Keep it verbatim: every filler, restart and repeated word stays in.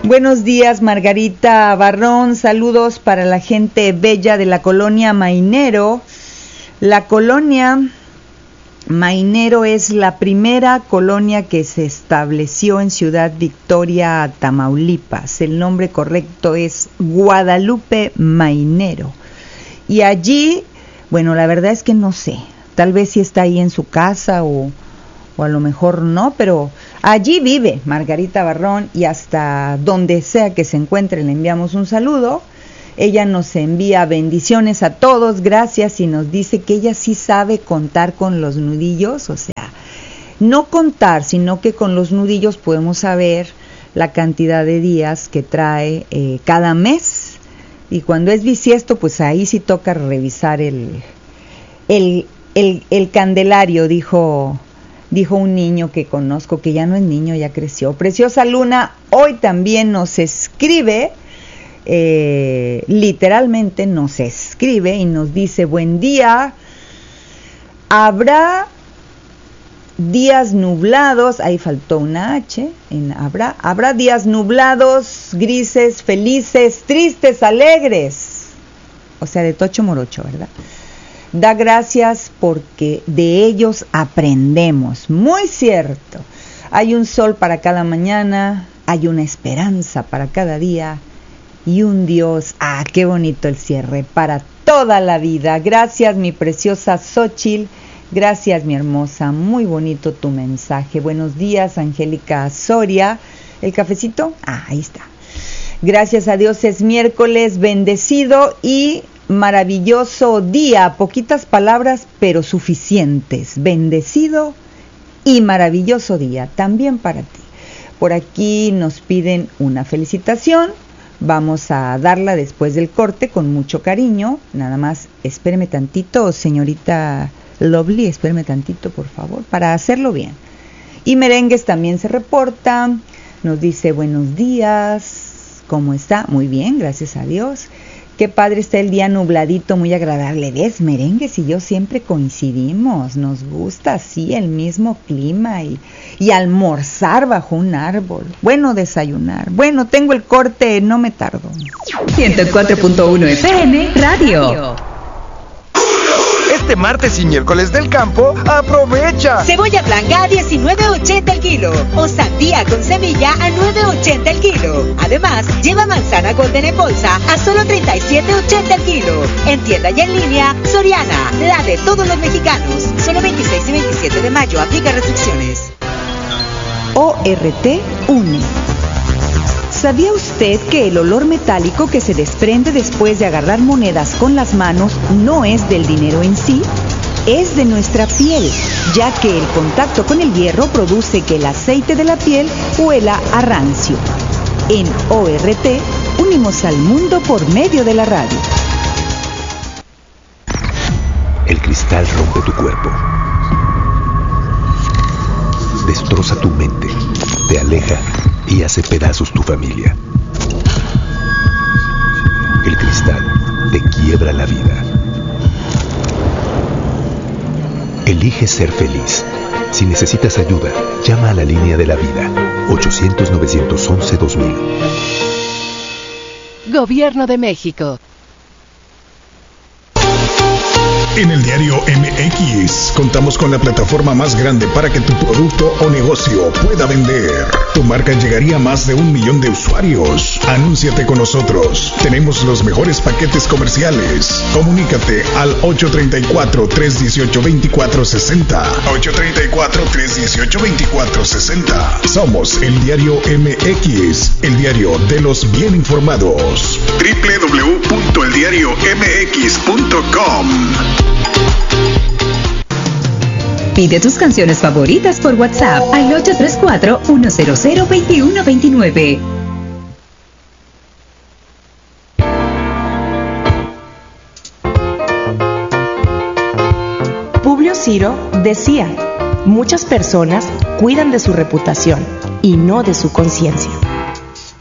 Buenos días, Margarita Barrón. Saludos para la gente bella de la colonia Mainero. La colonia Mainero es la primera colonia que se estableció en Ciudad Victoria, Tamaulipas. El nombre correcto es Guadalupe Mainero. Y allí, bueno, la verdad es que no sé, tal vez si está ahí en su casa o, o a lo mejor no, pero allí vive Margarita Barrón y hasta donde sea que se encuentre le enviamos un saludo. Ella nos envía bendiciones a todos, gracias, y nos dice que ella sí sabe contar con los nudillos, o sea, no contar, sino que con los nudillos podemos saber la cantidad de días que trae eh, cada mes, y cuando es bisiesto, pues ahí sí toca revisar el, el, el, el candelario, dijo, dijo un niño que conozco, que ya no es niño, ya creció. Preciosa Luna, hoy también nos escribe, Eh, literalmente nos escribe y nos dice: buen día, habrá días nublados, ahí faltó una H, en habrá, habrá días nublados, grises, felices, tristes, alegres, o sea, de tocho morocho, ¿verdad? Da gracias porque de ellos aprendemos, muy cierto. Hay un sol para cada mañana, hay una esperanza para cada día, y un Dios, ah, qué bonito el cierre, para toda la vida. Gracias, mi preciosa Xóchitl, gracias, mi hermosa, muy bonito tu mensaje. Buenos días, Angélica Soria. ¿El cafecito? Ah, ahí está. Gracias a Dios es miércoles, bendecido y maravilloso día. Poquitas palabras, pero suficientes. Bendecido y maravilloso día, también para ti. Por aquí nos piden una felicitación. Vamos a darla después del corte con mucho cariño. Nada más, espéreme tantito, señorita Lovely, espéreme tantito, por favor, para hacerlo bien. Y Merengues también se reporta, nos dice: buenos días, ¿cómo está? Muy bien, gracias a Dios. Qué padre está el día nubladito, muy agradable. ¿Ves? Merengues y yo siempre coincidimos, nos gusta así el mismo clima y, y almorzar bajo un árbol. Bueno, desayunar. Bueno, tengo el corte, no me tardo. ciento cuatro punto uno F M Radio. Este martes y miércoles del campo, aprovecha. Cebolla blanca a diecinueve ochenta el kilo o sandía con semilla a nueve ochenta el kilo. Además, lleva manzana golden en bolsa a solo treinta y siete ochenta el kilo. En tienda y en línea, Soriana, la de todos los mexicanos. Solo veintiséis y veintisiete de mayo, aplica restricciones. O R T une. ¿Sabía usted que el olor metálico que se desprende después de agarrar monedas con las manos no es del dinero en sí? Es de nuestra piel, ya que el contacto con el hierro produce que el aceite de la piel huela a rancio. En O R T unimos al mundo por medio de la radio. El cristal rompe tu cuerpo, destroza tu mente, te aleja y hace pedazos tu familia. El cristal te quiebra la vida. Elige ser feliz. Si necesitas ayuda, llama a la línea de la vida, ochocientos, novecientos once, dos mil. Gobierno de México. En el diario M X contamos con la plataforma más grande para que tu producto o negocio pueda vender. Tu marca llegaría a más de un millón de usuarios. Anúnciate con nosotros. Tenemos los mejores paquetes comerciales. Comunícate al ocho tres cuatro, tres uno ocho, dos cuatro seis cero. ocho tres cuatro, tres uno ocho, dos cuatro seis cero. Somos el diario M X, el diario de los bien informados. doble u doble u doble u punto el diario m x punto com. Pide tus canciones favoritas por WhatsApp al ocho tres cuatro, uno cero cero, dos uno dos nueve. Publio Ciro decía: muchas personas cuidan de su reputación y no de su conciencia.